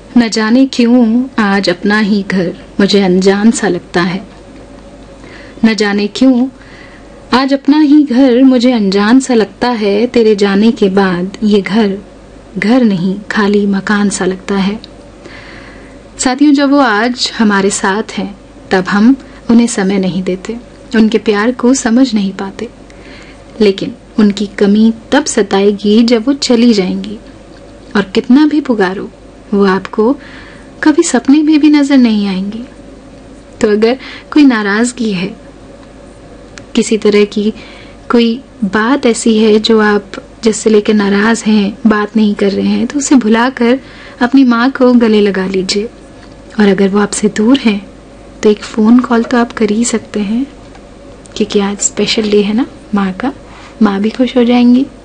न जाने क्यों आज अपना ही घर मुझे अनजान सा लगता है। न जाने क्यों आज अपना ही घर मुझे अनजान सा लगता है। तेरे जाने के बाद ये घर घर नहीं खाली मकान सा लगता है। साथियों, जब वो आज हमारे साथ हैं तब हम उन्हें समय नहीं देते, उनके प्यार को समझ नहीं पाते, लेकिन उनकी कमी तब सताएगी जब वो चली जाएंगी। और कितना भी पुकारो वो आपको कभी सपने में भी नजर नहीं आएंगी। तो अगर कोई नाराजगी है, किसी तरह की कोई बात ऐसी है जो आप जिससे लेकर नाराज हैं, बात नहीं कर रहे हैं, तो उसे भुलाकर अपनी माँ को गले लगा लीजिए। और अगर वो आपसे दूर हैं तो एक फोन कॉल तो आप कर ही सकते हैं, क्योंकि आज स्पेशल डे है ना माँ का। माँ भी खुश हो जाएंगी।